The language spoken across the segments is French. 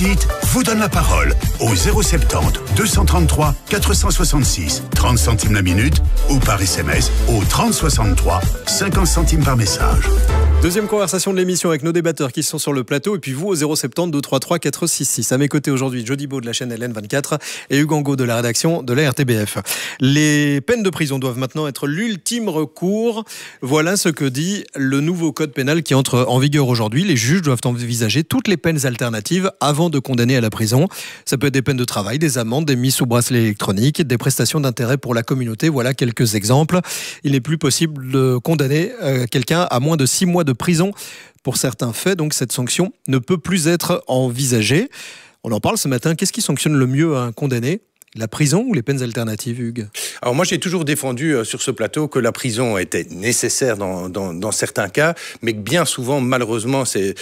Judith vous donne la parole au 070 233 466, 30 centimes la minute, ou par SMS au 3063, 50 centimes par message. Deuxième conversation de l'émission avec nos débatteurs qui sont sur le plateau, et puis vous au 070 233 466. À mes côtés aujourd'hui, Jody Beau de la chaîne LN24 et Hugues Angot de la rédaction de la RTBF. Les peines de prison doivent maintenant être l'ultime recours. Voilà ce que dit le nouveau code pénal qui entre en vigueur aujourd'hui. Les juges doivent envisager toutes les peines alternatives avant de condamner à la prison. Ça peut être des peines de travail, des amendes, des mises sous bracelet électronique, des prestations d'intérêt pour la communauté. Voilà quelques exemples. Il n'est plus possible de condamner quelqu'un à moins de 6 mois de prison pour certains faits. Donc cette sanction ne peut plus être envisagée. On en parle ce matin. Qu'est-ce qui sanctionne le mieux un condamné ? La prison ou les peines alternatives, Hugues ? Alors moi, j'ai toujours défendu sur ce plateau que la prison était nécessaire dans certains cas, mais que bien souvent, malheureusement, c'est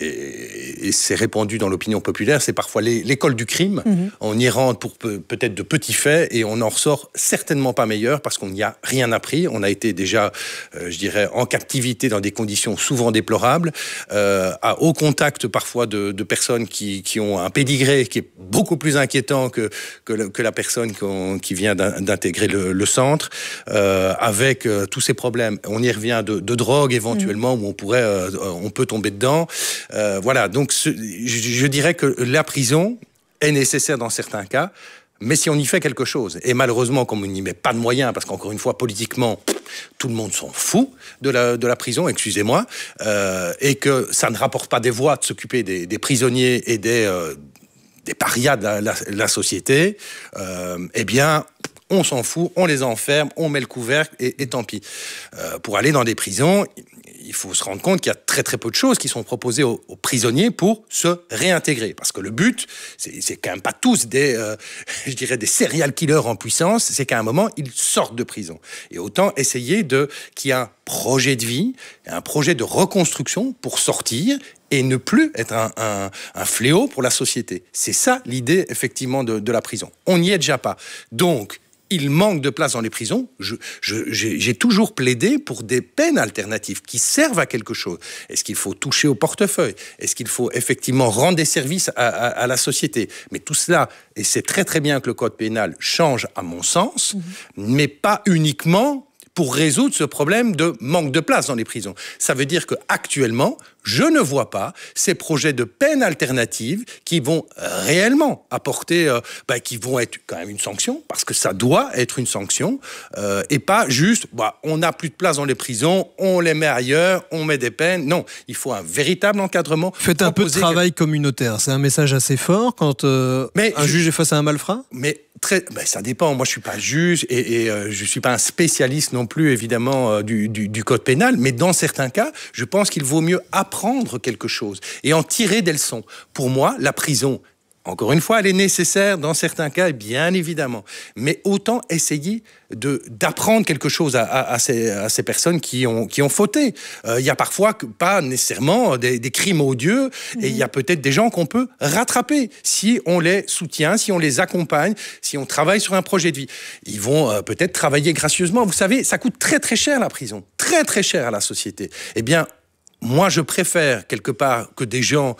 répandu dans l'opinion populaire, c'est parfois l'école du crime. On y rentre pour peut-être de petits faits et on en ressort certainement pas meilleur parce qu'on n'y a rien appris. On a été déjà, je dirais, en captivité dans des conditions souvent déplorables, au contact parfois de personnes qui ont un pédigré qui est beaucoup plus inquiétant que la personne qui vient d'intégrer le centre, avec tous ces problèmes. On y revient de drogue éventuellement, où on peut tomber dedans. Voilà, donc je dirais que la prison est nécessaire dans certains cas, mais si on y fait quelque chose, et malheureusement, comme on n'y met pas de moyens, parce qu'encore une fois, politiquement, tout le monde s'en fout de la prison, excusez-moi, et que ça ne rapporte pas des voix de s'occuper des prisonniers et des parias de la société, eh bien, on s'en fout, on les enferme, on met le couvercle et tant pis. Pour aller dans des prisons, il faut se rendre compte qu'il y a très très peu de choses qui sont proposées aux prisonniers pour se réintégrer. Parce que le but, c'est quand même pas tous des serial killers en puissance, c'est qu'à un moment, ils sortent de prison. Et autant essayer qu'il y ait un projet de vie, un projet de reconstruction pour sortir et ne plus être un fléau pour la société. C'est ça l'idée, effectivement, de la prison. On n'y est déjà pas. Donc, il manque de place dans les prisons. J'ai toujours plaidé pour des peines alternatives qui servent à quelque chose. Est-ce qu'il faut toucher au portefeuille ? Est-ce qu'il faut effectivement rendre des services à la société ? Mais tout cela, et c'est très très bien que le code pénal change à mon sens, mais pas uniquement pour résoudre ce problème de manque de place dans les prisons. Ça veut dire qu'actuellement, je ne vois pas ces projets de peines alternatives qui vont réellement apporter, qui vont être quand même une sanction, parce que ça doit être une sanction, et pas juste, on n'a plus de place dans les prisons, on les met ailleurs, on met des peines. Non, il faut un véritable encadrement. Faites un peu de travail communautaire. C'est un message assez fort quand un juge est face à un malfrat ? Ça dépend. Moi, je suis pas juge et je suis pas un spécialiste non plus, évidemment, du code pénal. Mais dans certains cas, je pense qu'il vaut mieux apprendre quelque chose et en tirer des leçons. Pour moi, la prison, encore une fois, elle est nécessaire dans certains cas, bien évidemment. Mais autant essayer d'apprendre quelque chose à ces personnes qui ont fauté. Il y a parfois pas nécessairement des crimes odieux, et il y a peut-être des gens qu'on peut rattraper si on les soutient, si on les accompagne, si on travaille sur un projet de vie. Ils vont peut-être travailler gracieusement. Vous savez, ça coûte très très cher la prison, très très cher à la société. Eh bien, moi je préfère quelque part que des gens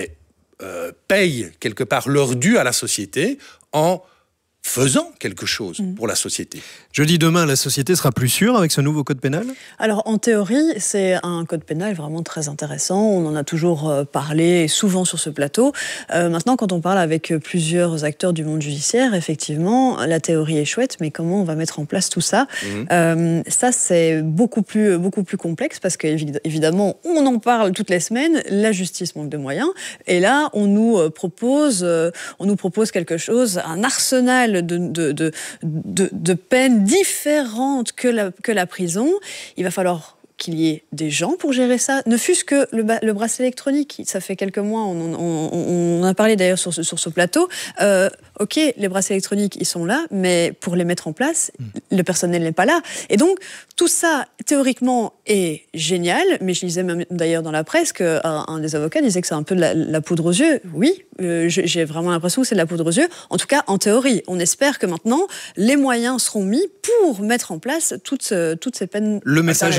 payent quelque part leur dû à la société en faisant quelque chose pour la société. Je dis demain, la société sera plus sûre avec ce nouveau code pénal ? Alors, en théorie, c'est un code pénal vraiment très intéressant. On en a toujours parlé, souvent sur ce plateau. Maintenant, quand on parle avec plusieurs acteurs du monde judiciaire, effectivement, la théorie est chouette, mais comment on va mettre en place tout ça ? Ça, c'est beaucoup plus complexe, parce qu'évidemment, on en parle toutes les semaines, la justice manque de moyens, et là, on nous propose quelque chose, un arsenal de peines différentes que la prison. Il va falloir qu'il y ait des gens pour gérer ça, ne fût-ce que le bracelet électronique. Ça fait quelques mois, on a parlé d'ailleurs sur ce plateau. Ok, les bracelets électroniques, ils sont là, mais pour les mettre en place, le personnel n'est pas là. Et donc, tout ça, théoriquement, est génial, mais je lisais même d'ailleurs dans la presse qu'un des avocats disait que c'est un peu de la poudre aux yeux. Oui, j'ai vraiment l'impression que c'est de la poudre aux yeux. En tout cas, en théorie. On espère que maintenant, les moyens seront mis pour mettre en place toutes ces peines. Le message est le même.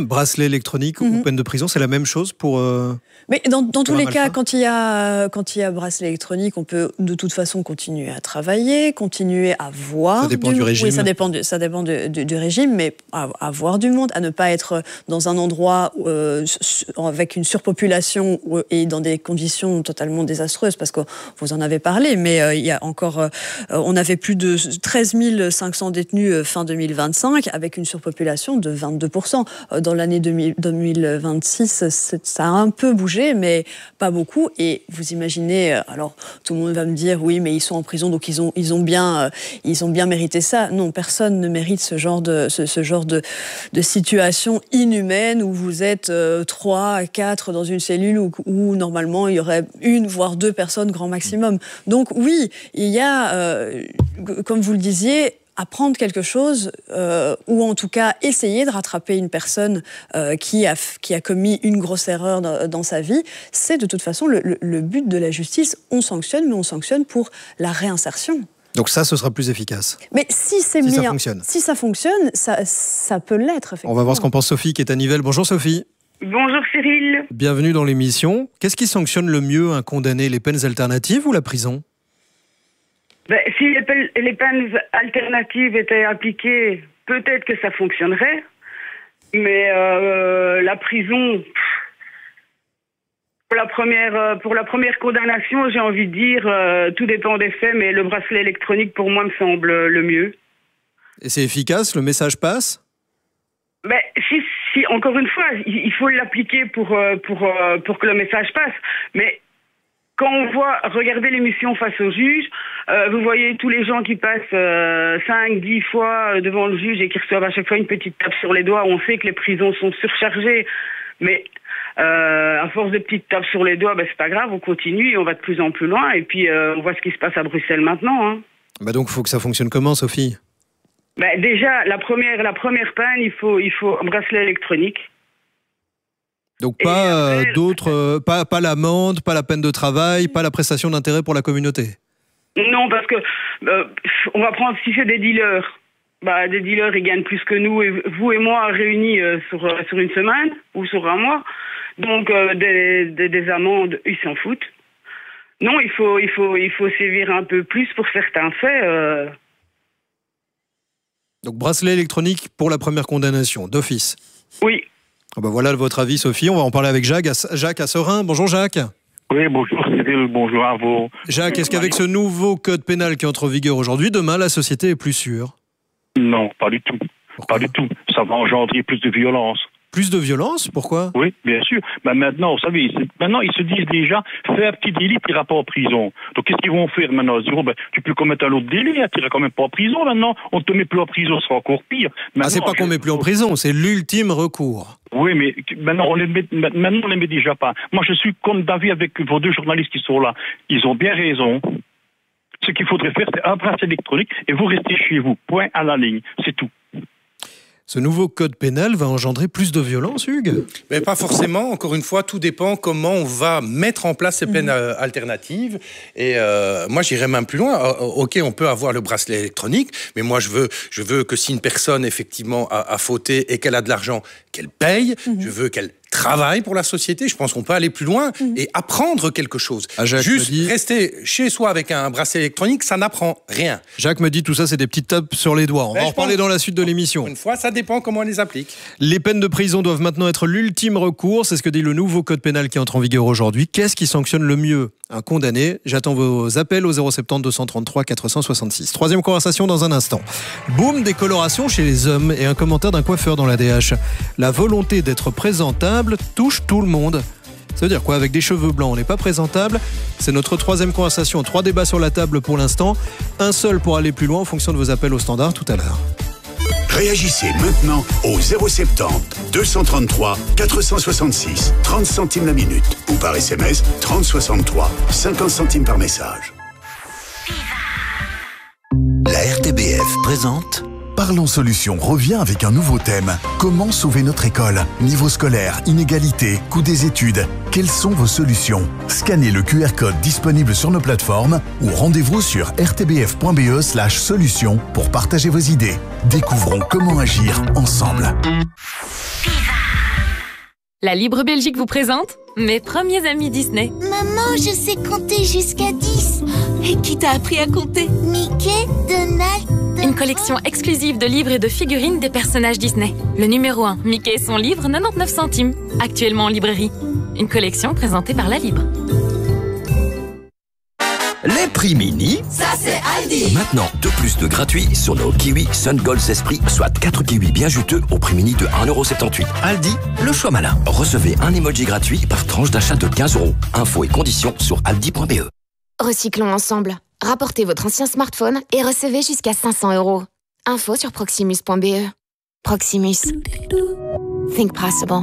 même, bracelet électronique ou peine de prison, c'est la même chose pour... Mais dans tous les cas, quand il y a bracelet électronique, on peut de toute façon continuer à travailler, continuer à voir. Ça dépend du régime. Oui, ça dépend du régime, mais à voir du monde, à ne pas être dans un endroit avec une surpopulation et dans des conditions totalement désastreuses, parce que vous en avez parlé, mais il y a encore, on avait plus de 13 500 détenus fin 2025, avec une surpopulation de 22%. Dans l'année 2026, ça a un peu bougé, mais pas beaucoup. Et vous imaginez, alors tout le monde va me dire, oui, mais ils sont en prison, donc ils ont bien mérité ça. Non, personne ne mérite ce genre de situation inhumaine où vous êtes 3, 4 dans une cellule où normalement il y aurait 1 voire 2 personnes grand maximum. Donc oui, il y a, comme vous le disiez, apprendre quelque chose ou en tout cas essayer de rattraper une personne qui a commis une grosse erreur dans sa vie, c'est de toute façon le but de la justice. On sanctionne, mais on sanctionne pour la réinsertion. Donc ça, ce sera plus efficace. Mais si ça fonctionne, ça peut l'être, effectivement. On va voir ce qu'en pense Sophie qui est à Nivelles. Bonjour Sophie. Bonjour Cyril. Bienvenue dans l'émission. Qu'est-ce qui sanctionne le mieux un condamné, les peines alternatives ou la prison ? Si les peines alternatives étaient appliquées, peut-être que ça fonctionnerait. Mais la prison, pour la première condamnation, j'ai envie de dire, tout dépend des faits, mais le bracelet électronique, pour moi, me semble le mieux. Et c'est efficace ? Le message passe ? Si, encore une fois, il faut l'appliquer pour que le message passe. Mais quand on regardez l'émission Face au juge, vous voyez tous les gens qui passent 5, 10 fois devant le juge et qui reçoivent à chaque fois une petite tape sur les doigts. On sait que les prisons sont surchargées, mais à force de petites tapes sur les doigts, c'est pas grave, on continue et on va de plus en plus loin. Et puis on voit ce qui se passe à Bruxelles maintenant. Hein. Donc il faut que ça fonctionne comment, Sophie ? Déjà, la première peine, il faut un bracelet électronique. Donc pas pas l'amende, pas la peine de travail, pas la prestation d'intérêt pour la communauté. Non, parce que on va prendre si c'est des dealers. Des dealers, ils gagnent plus que nous, et vous et moi réunis sur une semaine ou sur un mois. Donc des amendes, ils s'en foutent. Non, il faut sévir un peu plus pour certains faits. Donc bracelet électronique pour la première condamnation, d'office. Oui. Voilà votre avis, Sophie. On va en parler avec Jacques à Serein. Bonjour Jacques. Oui, bonjour Cyril, bonjour à vous. Jacques, est-ce qu'avec ce nouveau code pénal qui entre en vigueur aujourd'hui, demain la société est plus sûre ? Non, pas du tout. Pourquoi ? Pas du tout. Ça va engendrer plus de violence. Plus de violence ? Pourquoi ? Oui, bien sûr. Maintenant, vous savez, maintenant ils se disent déjà, fais un petit délit, tu n'iras pas en prison. Donc qu'est-ce qu'ils vont faire maintenant ? Ils diront, tu peux commettre un autre délit, tu n'iras quand même pas en prison maintenant. On ne te met plus en prison, ce sera encore pire. Maintenant, c'est pas qu'on ne met plus en prison, c'est l'ultime recours. Oui, mais maintenant on les met déjà pas. Moi, je suis comme d'avis avec vos 2 journalistes qui sont là. Ils ont bien raison. Ce qu'il faudrait faire, c'est un bracelet électronique et vous restez chez vous. Point à la ligne. C'est tout. Ce nouveau code pénal va engendrer plus de violence, Hugues ? Mais pas forcément. Encore une fois, tout dépend comment on va mettre en place ces peines alternatives. Et moi, j'irais même plus loin. Ok, on peut avoir le bracelet électronique, mais moi, je veux que si une personne, effectivement, a fauté et qu'elle a de l'argent, qu'elle paye. Je veux qu'elle travaille pour la société. Je pense qu'on peut aller plus loin et apprendre quelque chose. Juste rester chez soi avec un bracelet électronique, ça n'apprend rien. Jacques me dit tout ça, c'est des petites tapes sur les doigts. On va en reparler dans la suite de l'émission. Une fois, ça dépend comment on les applique. Les peines de prison doivent maintenant être l'ultime recours. C'est ce que dit le nouveau code pénal qui entre en vigueur aujourd'hui. Qu'est-ce qui sanctionne le mieux un condamné ? J'attends vos appels au 070 233 466. Troisième conversation dans un instant. Boom des colorations chez les hommes et un commentaire d'un coiffeur dans la DH. La volonté d'être présentable touche tout le monde. Ça veut dire quoi ? Avec des cheveux blancs, on n'est pas présentable. C'est notre troisième conversation. 3 débats sur la table pour l'instant. Un seul pour aller plus loin en fonction de vos appels au standard tout à l'heure. Réagissez maintenant au 070 233 466, 30 centimes la minute. Ou par SMS, 3063, 50 centimes par message. La RTBF présente Parlons Solutions revient avec un nouveau thème. Comment sauver notre école ? Niveau scolaire, inégalité, coût des études. Quelles sont vos solutions ? Scannez le QR code disponible sur nos plateformes ou rendez-vous sur rtbf.be/solutions pour partager vos idées. Découvrons comment agir ensemble. La Libre Belgique vous présente mes premiers amis Disney. Maman, je sais compter jusqu'à 10. Et qui t'a appris à compter? Mickey, Donald... Une collection exclusive de livres et de figurines des personnages Disney. Le numéro 1, Mickey et son livre, 99 centimes. Actuellement en librairie. Une collection présentée par La Libre. Les prix mini, ça c'est Aldi. Maintenant, 2+2 gratuits sur nos kiwis Sun Gold Esprit, soit 4 kiwis bien juteux au prix mini de 1,78 €. Aldi, le choix malin. Recevez un emoji gratuit par tranche d'achat de 15 €. Infos et conditions sur aldi.be. Recyclons ensemble. Rapportez votre ancien smartphone et recevez jusqu'à 500 €. Info sur proximus.be. Proximus. Think possible.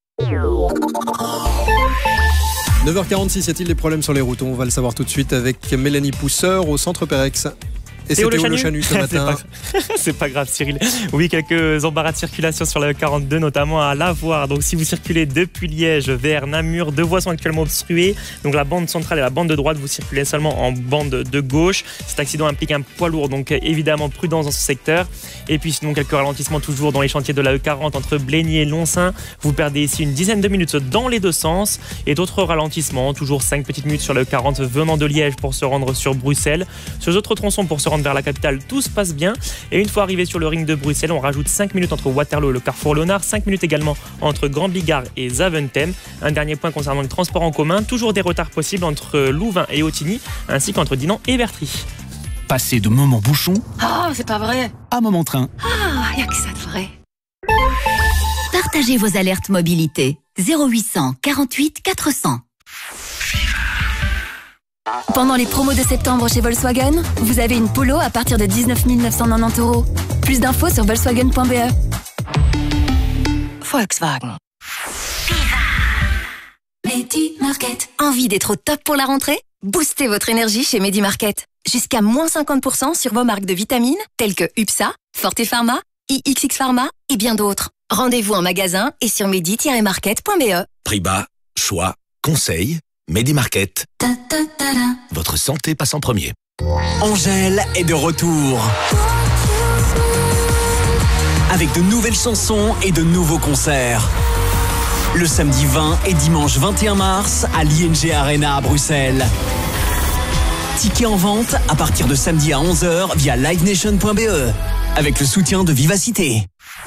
9h46, y a-t-il des problèmes sur les routes? On va le savoir tout de suite avec Mélanie Pousseur au centre Pérex. Et c'est Théo Le Chanu ce matin. C'est pas grave, Cyril. Oui, quelques embarras de circulation sur la 42, notamment à Lavoir. Donc, si vous circulez depuis Liège vers Namur, 2 voies sont actuellement obstruées. Donc, la bande centrale et la bande de droite, vous circulez seulement en bande de gauche. Cet accident implique un poids lourd, donc évidemment prudence dans ce secteur. Et puis, sinon, quelques ralentissements toujours dans les chantiers de la E40 entre Blénier et Lonsin. Vous perdez ici une dizaine de minutes dans les deux sens. Et d'autres ralentissements, toujours 5 petites minutes sur la E40 venant de Liège pour se rendre sur Bruxelles. Sur les autres tronçons pour se rendre vers la capitale, tout se passe bien. Et une fois arrivé sur le ring de Bruxelles, on rajoute 5 minutes entre Waterloo et le carrefour Léonard, 5 minutes également entre Grand Bigard et Zaventem. Un dernier point concernant le transport en commun, toujours des retards possibles entre Louvain et Autigny, ainsi qu'entre Dinan et Bertry. Passez de moment bouchon c'est pas vrai. à moment train. Y a que ça de vrai. Partagez vos alertes mobilité. 0800 48 400. Pendant les promos de septembre chez Volkswagen, vous avez une Polo à partir de 19 990 €. Plus d'infos sur volkswagen.be. Volkswagen. Medi Market. Envie d'être au top pour la rentrée? Boostez votre énergie chez Medi Market. Jusqu'à moins 50% sur vos marques de vitamines telles que UPSA, Forte Pharma, IXX Pharma et bien d'autres. Rendez-vous en magasin et sur medi-market.be. Prix bas, choix, conseil, Medi Market. Votre santé passe en premier. Angèle est de retour. Avec de nouvelles chansons et de nouveaux concerts. Le samedi 20 et dimanche 21 mars à l'ING Arena à Bruxelles. Tickets en vente à partir de samedi à 11h via livenation.be. Avec le soutien de Vivacité.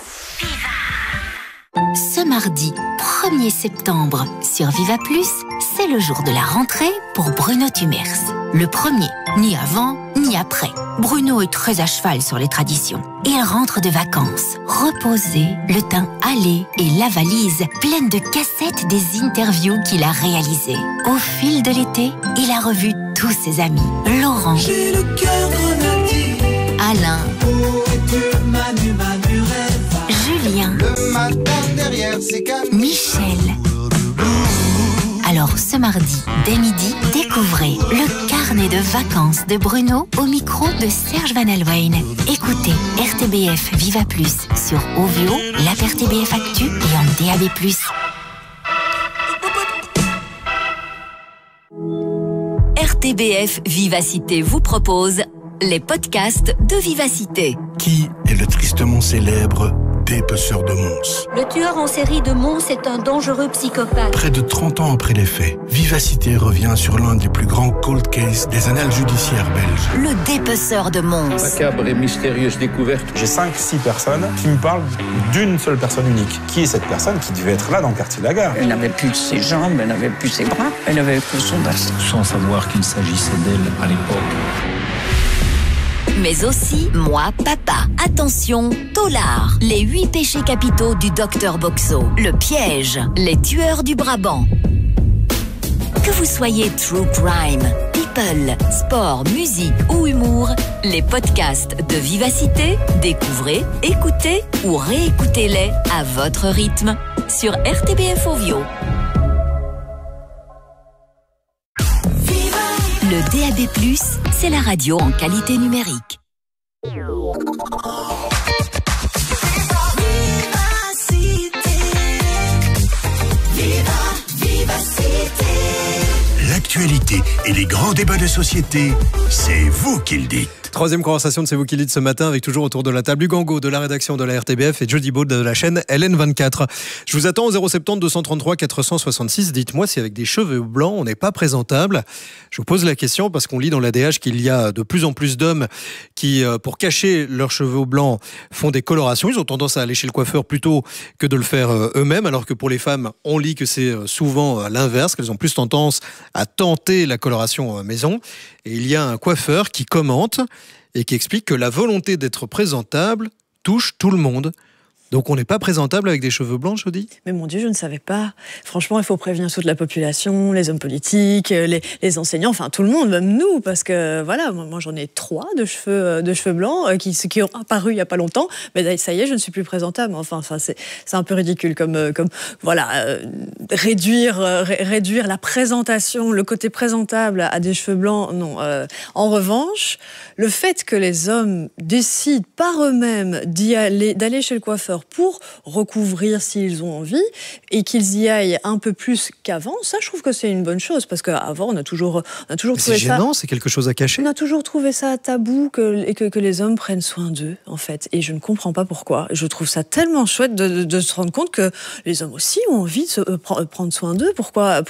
Ce mardi 1er septembre sur Viva Plus, c'est le jour de la rentrée pour Bruno Tumers. Le premier, ni avant, ni après. Bruno est très à cheval sur les traditions. Il rentre de vacances, reposé, le teint hâlé et la valise pleine de cassettes des interviews qu'il a réalisées. Au fil de l'été, il a revu tous ses amis. Laurent, j'ai le cœur grenadier. Alain, Julien, le matin derrière ses cannes. Michel. Alors ce mardi, dès midi, découvrez le carnet de vacances de Bruno au micro de Serge Van Alwijn. Écoutez RTBF Viva Plus sur Ovio, l'app RTBF Actu et en DAB+. RTBF Vivacité vous propose les podcasts de Vivacité. Qui est le tristement célèbre dépeceur de Mons? Le tueur en série de Mons est un dangereux psychopathe. Près de 30 ans après les faits, Vivacité revient sur l'un des plus grands cold cases des annales judiciaires belges. Le dépeceur de Mons. Macabre et mystérieuse découverte. J'ai 5-6 personnes qui me parlent d'une seule personne unique. Qui est cette personne qui devait être là dans le quartier de la gare? Elle n'avait plus ses jambes, elle n'avait plus ses bras, elle n'avait plus son bassin. Sans savoir qu'il s'agissait d'elle à l'époque. Mais aussi Moi Papa. Attention, Tolard. Les 8 péchés capitaux du docteur Boxo. Le piège. Les tueurs du Brabant. Que vous soyez true crime, people, sport, musique ou humour, les podcasts de Vivacité, découvrez, écoutez ou réécoutez-les à votre rythme sur RTBF Ovio. Le DAB+, c'est la radio en qualité numérique. L'actualité et les grands débats de société, c'est vous qui le dites. Troisième conversation de C'est vous qui dites ce matin, avec toujours autour de la table Hugues Angot de la rédaction de la RTBF et Jody Baud de la chaîne LN24. Je vous attends au 070 233 466. Dites-moi si avec des cheveux blancs, on n'est pas présentable. Je vous pose la question parce qu'on lit dans l'ADH qu'il y a de plus en plus d'hommes qui, pour cacher leurs cheveux blancs, font des colorations. Ils ont tendance à aller chez le coiffeur plutôt que de le faire eux-mêmes, alors que pour les femmes, on lit que c'est souvent l'inverse, qu'elles ont plus tendance à tenter la coloration maison. Et il y a un coiffeur qui commente et qui explique que la volonté d'être présentable touche tout le monde. Donc on n'est pas présentable avec des cheveux blancs, Jody ? Mais mon Dieu, je ne savais pas. Franchement, il faut prévenir toute la population, les hommes politiques, les enseignants, enfin tout le monde, même nous, parce que voilà, moi j'en ai 3 de cheveux blancs qui ont apparu il n'y a pas longtemps, mais ça y est, je ne suis plus présentable. Enfin c'est un peu ridicule comme voilà, réduire la présentation, le côté présentable à des cheveux blancs, non. En revanche, le fait que les hommes décident par eux-mêmes d'aller chez le coiffeur pour recouvrir s'ils ont envie et qu'ils y aillent un peu plus qu'avant, ça je trouve que c'est une bonne chose, parce qu'avant on a toujours trouvé ça... C'est gênant, c'est quelque chose à cacher. On a toujours trouvé ça tabou que les hommes prennent soin d'eux, en fait, et je ne comprends pas pourquoi. Je trouve ça tellement chouette de se rendre compte que les hommes aussi ont envie de prendre soin d'eux. Pourquoi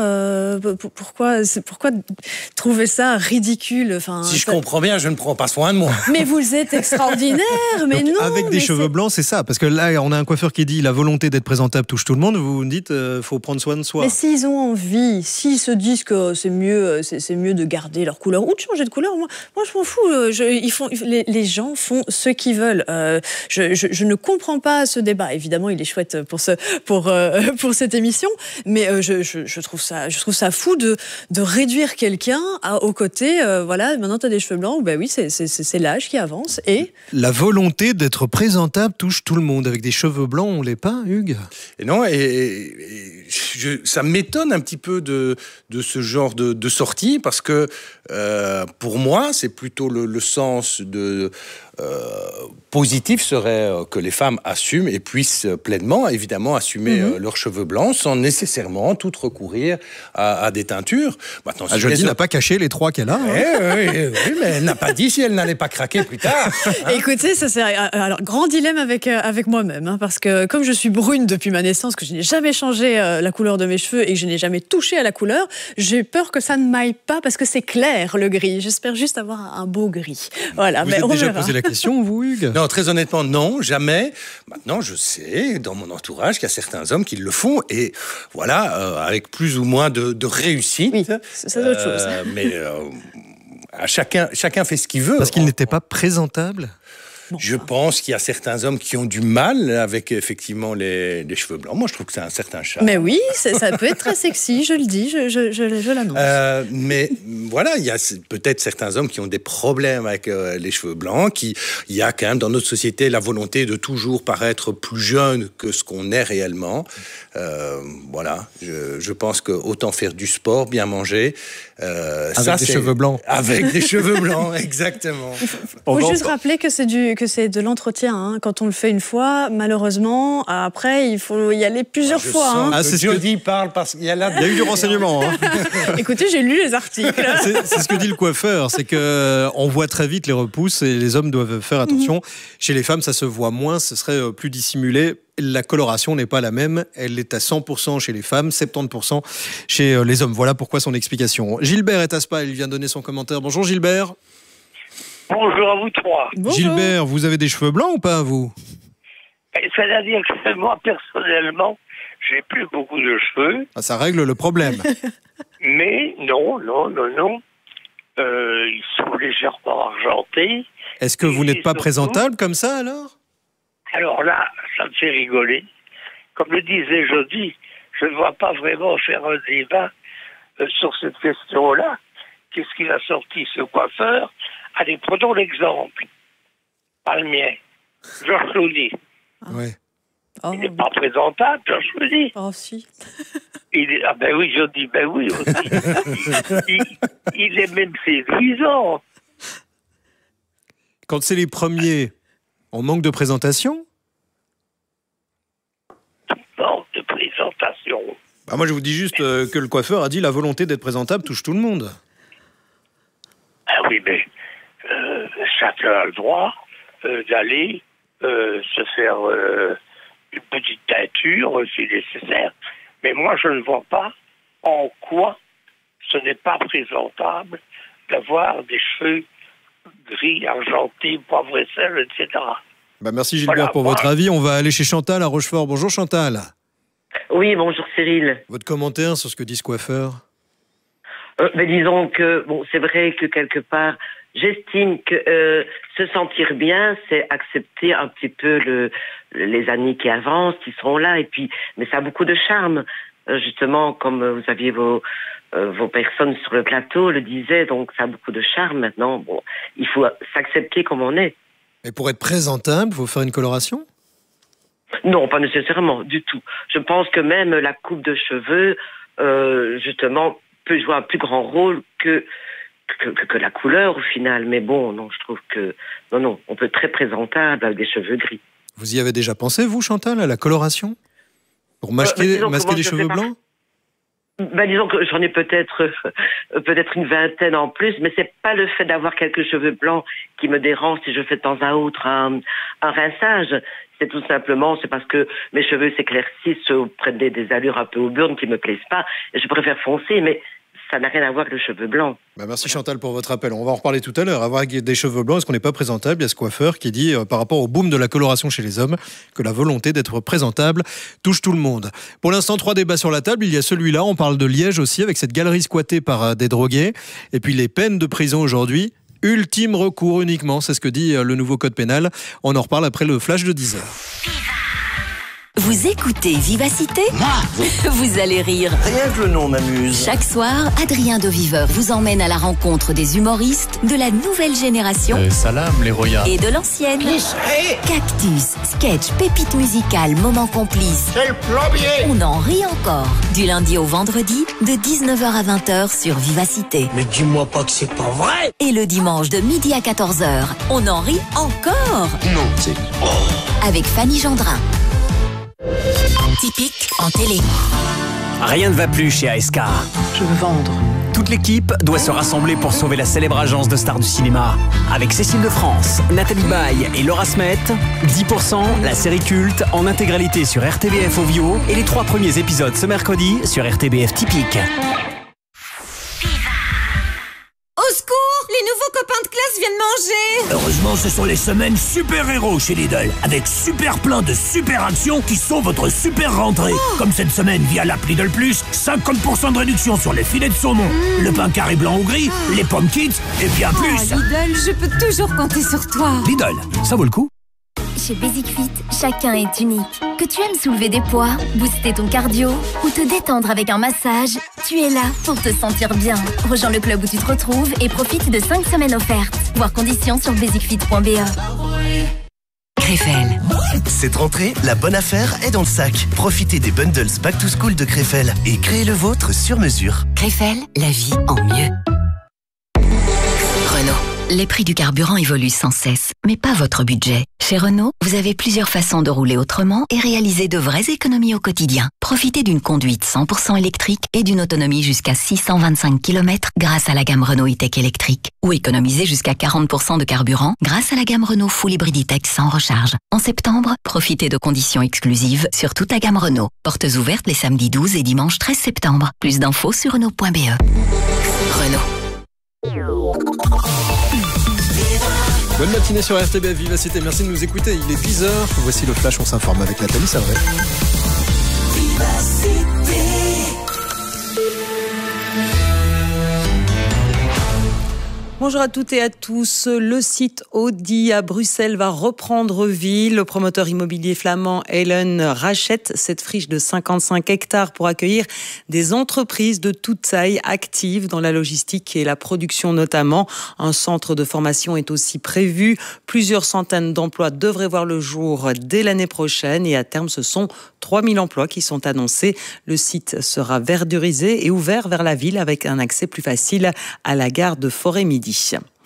trouver ça ridicule? Enfin, si je comprends bien, je ne prends pas soin de moi. Mais vous êtes extraordinaire, mais donc, non. Avec des cheveux blancs, c'est ça. Parce que là, on a un coiffeur qui dit la volonté d'être présentable touche tout le monde. Vous me dites faut prendre soin de soi. Mais s'ils ont envie, s'ils se disent que c'est mieux de garder leur couleur ou de changer de couleur, moi je m'en fous. Les gens font ce qu'ils veulent. Je ne comprends pas ce débat. Évidemment, il est chouette pour cette émission, mais je trouve ça fou de réduire quelqu'un au côté. Voilà, maintenant tu as des cheveux blancs. Ben oui, c'est l'âge qui avance et la volonté d'être présentable touche tout le monde. Avec des cheveux blancs, on l'est pas, Hugues ? Et non, ça m'étonne un petit peu de ce genre de sortie, parce que pour moi, c'est plutôt le sens positif serait que les femmes assument et puissent pleinement, évidemment, assumer leurs cheveux blancs sans nécessairement tout recourir à des teintures. Maintenant, Jody n'a pas caché les 3 qu'elle a. Hein. Oui, mais elle n'a pas dit si elle n'allait pas craquer plus tard. Hein. Écoutez, ça c'est un grand dilemme avec moi-même, hein, parce que comme je suis brune depuis ma naissance, que je n'ai jamais changé la couleur de mes cheveux et que je n'ai jamais touché à la couleur, j'ai peur que ça ne m'aille pas, parce que c'est clair le gris. J'espère juste avoir un beau gris. Voilà. Vous êtes déjà posé la question, vous, Hugues ? Non, très honnêtement, non, jamais. Maintenant, je sais, dans mon entourage, qu'il y a certains hommes qui le font, et voilà, avec plus ou moins de réussite. Oui, c'est autre chose. Mais chacun fait ce qu'il veut. Parce qu'il n'était pas présentable ? Je pense qu'il y a certains hommes qui ont du mal avec effectivement les cheveux blancs. Moi, je trouve que c'est un certain charme. Mais oui, ça peut être très sexy, je le dis, je l'annonce. Mais voilà, il y a peut-être certains hommes qui ont des problèmes avec les cheveux blancs. Il y a quand même dans notre société la volonté de toujours paraître plus jeune que ce qu'on est réellement. Voilà, je pense que autant faire du sport, bien manger. Avec des cheveux blancs. Avec des cheveux blancs, exactement. Il faut juste rappeler que c'est de l'entretien. Hein. Quand on le fait une fois, malheureusement, après, il faut y aller plusieurs fois. Hein. C'est ce que Jody parle parce qu'il y a eu du renseignement. Hein. Écoutez, j'ai lu les articles. C'est ce que dit le coiffeur, c'est qu'on voit très vite les repousses et les hommes doivent faire attention. Chez les femmes, ça se voit moins, ce serait plus dissimulé. La coloration n'est pas la même, elle est à 100% chez les femmes, 70% chez les hommes. Voilà pourquoi son explication. Gilbert est à Spa, il vient donner son commentaire. Bonjour Gilbert. Bonjour à vous 3. Bonjour. Gilbert, vous avez des cheveux blancs ou pas, vous ? C'est-à-dire que moi, personnellement, j'ai plus beaucoup de cheveux. Ah, ça règle le problème. Mais non. Ils sont légèrement argentés. Est-ce que vous n'êtes pas présentable comme ça, alors ? Alors là, ça me fait rigoler. Comme le disait Jody, je ne vois pas vraiment faire un débat sur cette question-là. Qu'est-ce qu'il a sorti, ce coiffeur ? Allez, prenons l'exemple. Pas le mien. Georges Clooney. Ouais. Il n'est pas présentable, Georges Clooney. Oh, si. Ah ben oui, Jody, ben oui aussi. il est même séduisant. Quand c'est les premiers, on manque de présentation ? Manque de présentation. Bah moi, je vous dis juste que le coiffeur a dit la volonté d'être présentable touche tout le monde. Ah oui, mais chacun a le droit d'aller se faire une petite teinture si nécessaire. Mais moi, je ne vois pas en quoi ce n'est pas présentable d'avoir des cheveux gris, argentés, poivre et sel, etc. Merci Gilbert pour votre avis. On va aller chez Chantal à Rochefort. Bonjour Chantal. Oui, bonjour Cyril. Votre commentaire sur ce que dit ce coiffeur? Disons que, c'est vrai que quelque part, j'estime que se sentir bien, c'est accepter un petit peu les années qui avancent, qui seront là, mais ça a beaucoup de charme. Justement, comme vous aviez vos personnes sur le plateau le disaient, donc ça a beaucoup de charme maintenant. Il faut s'accepter comme on est. Et pour être présentable, il faut faire une coloration? Non, pas nécessairement, du tout. Je pense que même la coupe de cheveux, justement, peut jouer un plus grand rôle que la couleur au final. Mais non, je trouve que non, on peut être très présentable avec des cheveux gris. Vous y avez déjà pensé, vous, Chantal, à la coloration? Pour masquer les cheveux blancs? Disons que j'en ai peut-être une vingtaine en plus, mais c'est pas le fait d'avoir quelques cheveux blancs qui me dérange si je fais de temps à autre un rinçage. C'est tout simplement, c'est parce que mes cheveux s'éclaircissent ou prennent des allures un peu auburnes qui me plaisent pas. Et je préfère foncer, mais ça n'a rien à voir avec le cheveu blanc. Merci Chantal pour votre appel. On va en reparler tout à l'heure. Avoir des cheveux blancs, est-ce qu'on n'est pas présentable? Il y a ce coiffeur qui dit, par rapport au boom de la coloration chez les hommes, que la volonté d'être présentable touche tout le monde. Pour l'instant, 3 débats sur la table. Il y a celui-là, on parle de Liège aussi, avec cette galerie squattée par des drogués. Et puis les peines de prison aujourd'hui. Ultime recours uniquement, c'est ce que dit le nouveau code pénal. On en reparle après le flash de 10h. Vous écoutez Vivacité ? Vous allez rire. Rien que le nom m'amuse. Chaque soir, Adrien de Viveur vous emmène à la rencontre des humoristes de la nouvelle génération. Salam, les royas. Et de l'ancienne. Cactus, sketch, pépites musicales, moments complices. C'est le plombier. On en rit encore. Du lundi au vendredi, de 19h à 20h sur Vivacité. Mais dis-moi pas que c'est pas vrai. Et le dimanche de midi à 14h, on en rit encore. Non, c'est... Avec Fanny Gendrin. Typique en télé. Rien ne va plus chez ASK. Je veux vendre. Toute l'équipe doit se rassembler pour sauver la célèbre agence de stars du cinéma. Avec Cécile de France, Nathalie Baye et Laura Smet, 10%, la série culte, en intégralité sur RTBF Ovio et les 3 premiers épisodes ce mercredi sur RTBF Typique. Au secours! Les nouveaux copains de classe viennent manger! Heureusement, ce sont les semaines super-héros chez Lidl, avec super plein de super actions qui sont votre super rentrée. Comme cette semaine via l'app Lidl Plus, 50% de réduction sur les filets de saumon, le pain carré blanc ou gris, les pommes kids et bien plus. Lidl, je peux toujours compter sur toi. Lidl, ça vaut le coup. Chez Basic Fit, chacun est unique. Que tu aimes soulever des poids, booster ton cardio ou te détendre avec un massage, tu es là pour te sentir bien. Rejoins le club où tu te retrouves et profite de 5 semaines offertes. Voir conditions sur basicfit.be. Krefel. Cette rentrée, la bonne affaire est dans le sac. Profitez des bundles Back to School de Krefel et créez le vôtre sur mesure. Krefel, la vie en mieux. Renault. Les prix du carburant évoluent sans cesse, mais pas votre budget. Chez Renault, vous avez plusieurs façons de rouler autrement et réaliser de vraies économies au quotidien. Profitez d'une conduite 100% électrique et d'une autonomie jusqu'à 625 km grâce à la gamme Renault e-Tech électrique. Ou économisez jusqu'à 40% de carburant grâce à la gamme Renault Full Hybrid e-Tech sans recharge. En septembre, profitez de conditions exclusives sur toute la gamme Renault. Portes ouvertes les samedis 12 et dimanche 13 septembre. Plus d'infos sur Renault.be. Renault. Bonne matinée sur RTBF Vivacité, merci de nous écouter. Il est 10h, voici le flash, on s'informe avec Nathalie Savret. Bonjour à toutes et à tous. Le site Audi à Bruxelles va reprendre vie. Le promoteur immobilier flamand Helen rachète cette friche de 55 hectares pour accueillir des entreprises de toute taille actives dans la logistique et la production notamment. Un centre de formation est aussi prévu. Plusieurs centaines d'emplois devraient voir le jour dès l'année prochaine et à terme, ce sont 3000 emplois qui sont annoncés. Le site sera verdurisé et ouvert vers la ville avec un accès plus facile à la gare de Forêt-Midi.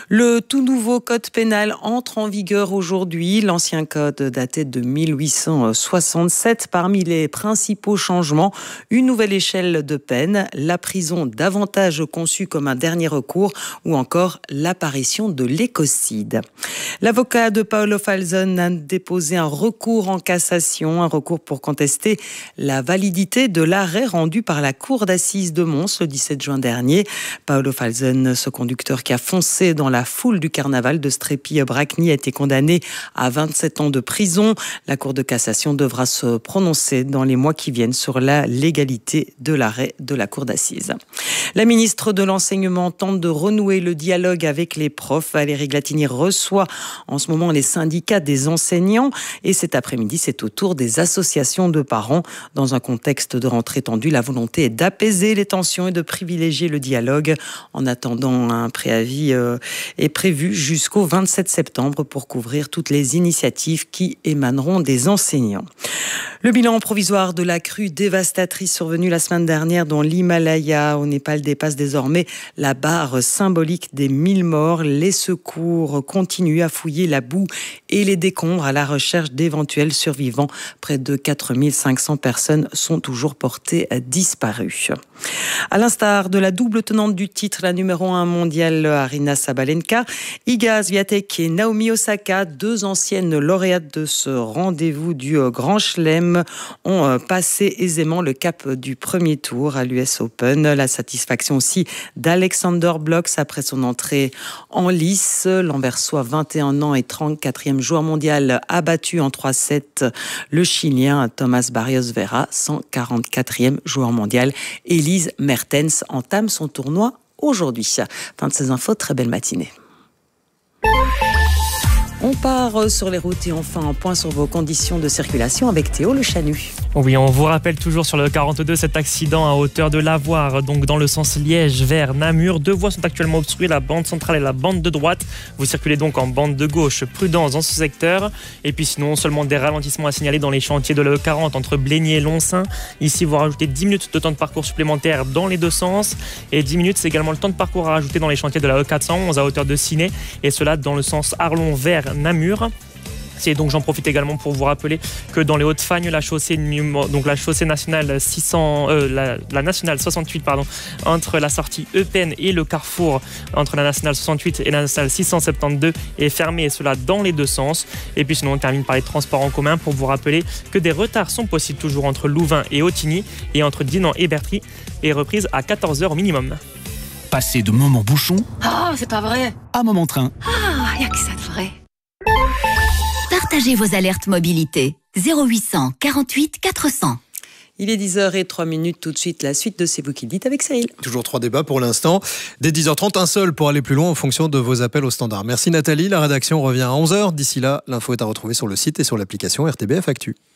Le tout nouveau code pénal entre en vigueur aujourd'hui. L'ancien code datait de 1867. Parmi les principaux changements, une nouvelle échelle de peine, la prison davantage conçue comme un dernier recours ou encore l'apparition de l'écocide. L'avocat de Paolo Falzon a déposé un recours en cassation, un recours pour contester la validité de l'arrêt rendu par la cour d'assises de Mons le 17 juin dernier. Paolo Falzon, ce conducteur qui a foncé dans la foule du carnaval de Strépy-Bracni, a été condamné à 27 ans de prison. La cour de cassation devra se prononcer dans les mois qui viennent sur la légalité de l'arrêt de la cour d'assises. La ministre de l'Enseignement tente de renouer le dialogue avec les profs. Valérie Glatini reçoit en ce moment les syndicats des enseignants et cet après-midi, c'est au tour des associations de parents. Dans un contexte de rentrée tendue, la volonté est d'apaiser les tensions et de privilégier le dialogue. En attendant, un préavis est prévu jusqu'au 27 septembre pour couvrir toutes les initiatives qui émaneront des enseignants. Le bilan provisoire de la crue dévastatrice survenue la semaine dernière dans l'Himalaya au Népal dépasse désormais la barre symbolique des 1000 morts. Les secours continuent à fouiller la boue et les décombres à la recherche d'éventuels survivants. Près de 4500 personnes sont toujours portées disparues. À l'instar de la double tenante du titre, la numéro 1 mondiale Aryna Sabalenka, Iga Swiatek et Naomi Osaka, deux anciennes lauréates de ce rendez-vous du Grand Chelem, ont passé aisément le cap du premier tour à l'US Open. La satisfaction aussi d'Alexander Blocks après son entrée en lice. L'Anversois, 21 ans et 34e joueur mondial, a battu en 3-7 le Chilien Thomas Barrios Vera, 144e joueur mondial. Elise Mertens entame son tournoi aujourd'hui. Fin de ces infos, très belle matinée. On part sur les routes et enfin un point sur vos conditions de circulation avec Théo Le Chanu. Oui, on vous rappelle toujours sur le 42 cet accident à hauteur de Lavoir, donc dans le sens Liège vers Namur. Deux voies sont actuellement obstruées, la bande centrale et la bande de droite. Vous circulez donc en bande de gauche, prudence dans ce secteur. Et puis sinon, seulement des ralentissements à signaler dans les chantiers de l'E40 entre Blény et Lonsin. Ici, vous rajoutez 10 minutes de temps de parcours supplémentaire dans les deux sens. Et 10 minutes, c'est également le temps de parcours à rajouter dans les chantiers de la E411 à hauteur de Ciney. Et cela dans le sens Arlon vers Namur. Et donc j'en profite également pour vous rappeler que dans les Hauts-de-Fagne, la chaussée nationale 600, la nationale 68 entre la sortie Eupen et le carrefour entre la nationale 68 et la nationale 672 est fermée, et cela dans les deux sens. Et puis sinon on termine par les transports en commun pour vous rappeler que des retards sont possibles toujours entre Louvain et Autigny et entre Dinan et Bertry, et reprise à 14h au minimum. Passez de moment bouchon c'est pas vrai. à moment train. Y a que ça de vrai. Partagez vos alertes mobilité. 0800 48 400. Il est 10h03, tout de suite la suite de C'est vous qui le dites avec Cyril. Toujours 3 débats pour l'instant. Dès 10h30, un seul pour aller plus loin en fonction de vos appels au standard. Merci Nathalie, la rédaction revient à 11h. D'ici là, l'info est à retrouver sur le site et sur l'application RTBF Actu.